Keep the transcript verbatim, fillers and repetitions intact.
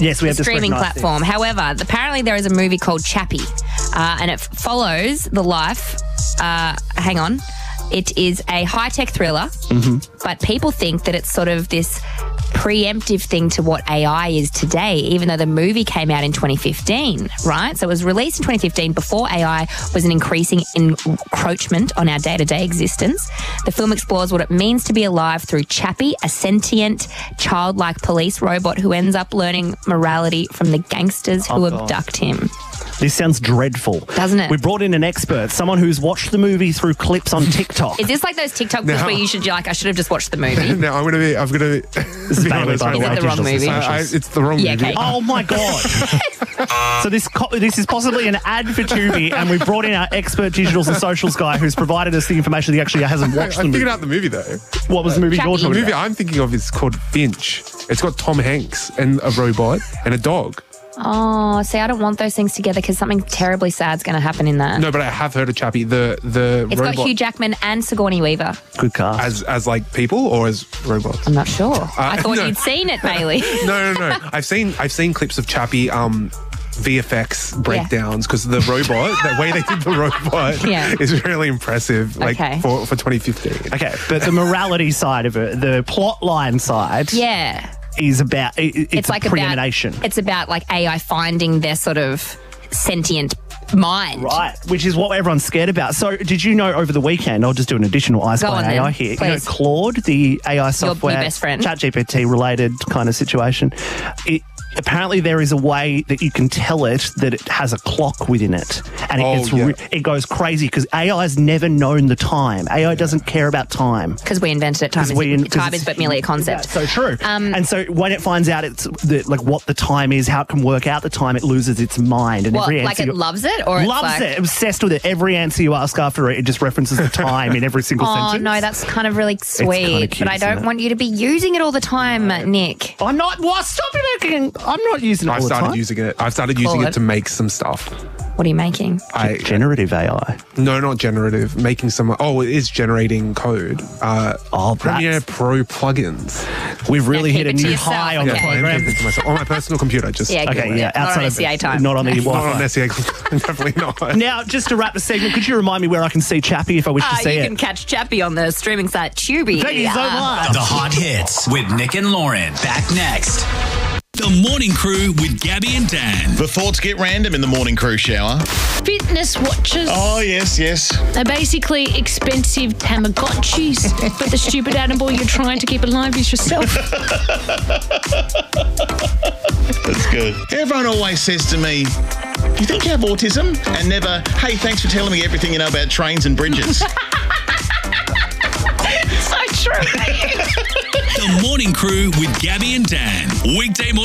Yes, we have the just streaming recognised platform. However, apparently there is a movie called Chappie, uh, and it follows the life. Uh, hang on. It is a high-tech thriller, mm-hmm. but people think that it's sort of this preemptive thing to what A I is today, even though the movie came out in twenty fifteen, right? So it was released in twenty fifteen before A I was an increasing encroachment on our day-to-day existence. The film explores what it means to be alive through Chappie, a sentient, childlike police robot who ends up learning morality from the gangsters who Oh, abduct him. This sounds dreadful. Doesn't it? We brought in an expert, someone who's watched the movie through clips on TikTok. Is this like those TikTok clips No. where you should, you're like, I should have just watched the movie? No, I'm going to be, I'm going to be, This is be Bailey, honest, by the Is way. it the wrong Digital movie? I, I, Socials. it's the wrong Yeah, movie. okay. Oh my God. So this co- this is possibly an ad for Tubi, and we brought in our expert digitals and socials guy who's provided us the information that he actually hasn't watched I the movie. figured out the movie though. What was the movie Chappie. you're The talking movie about? I'm thinking of is called Finch. It's got Tom Hanks and a robot and a dog. Oh, see, I don't want those things together because something terribly sad's going to happen in that. No, but I have heard of Chappie. The the It's robot got Hugh Jackman and Sigourney Weaver. Good cast. as as like people or as robots. I'm not sure. I thought no. you'd seen it, Bailey. No, no, no. I've seen I've seen clips of Chappie um, V F X breakdowns because the robot, the way they did the robot, Yeah. is really impressive. Like Okay. for for twenty fifteen. Okay, but the morality side of it, the plot line side, Yeah. is about it, it's, It's a like preemination. about it's about like A I finding their sort of sentient mind. Right, which is what everyone's scared about. So, did you know over the weekend? I'll just do an additional I Go Spy on A I then, here. You know, please. Claude, the A I software, best friend. ChatGPT related kind of situation. It, apparently, there is a way that you can tell it that it has a clock within it, and it Oh, gets yeah. re- it goes crazy because A I has never known the time. A I doesn't care about time. Because we invented it. Time, is, we in- 'cause time it's- is but merely a concept. That's so true. Um, and so when it finds out it's the, like what the time is, how it can work out the time, it loses its mind. And What, every like answer it you- loves it? Or it's loves like, it, obsessed with it. Every answer you ask after it, it just references the time in every single Oh, sentence. no, that's kind of really sweet. kinda cute, but I isn't don't it? want you to be using it all the time, Nick. I'm not. What? Stop it! I'm not using it I've all the started time. using it. I've started using Claude. it to make some stuff. What are you making? I Generative A I. no, not generative. Making some. Oh, it is generating code. Uh, Oh, Premiere that's- Pro plugins. We've really keep hit a it to new yourself, high on the okay. I am program. keeping it to myself on my personal computer. Just Yeah, Okay, good. yeah, Not outside on of S C A time. not on the not Wi-Fi. on S C A. Definitely not. Now, just to wrap the segment, could you remind me where I can see Chappie if I wish Ah, to see you it? can catch Chappie on the streaming site Tubi. Thank you so Ah. much. The Hot Hits with Nick and Lauren. Back next. The Morning Crew with Gabby and Dan. The thoughts get random in the morning crew shower. Fitness watches. Oh, yes, yes. They're basically expensive Tamagotchis, but the stupid animal you're trying to keep alive is yourself. That's good. Everyone always says to me, do you think you have autism? And never, hey, thanks for telling me everything you know about trains and bridges. So true. The Morning Crew with Gabby and Dan. Weekday morning.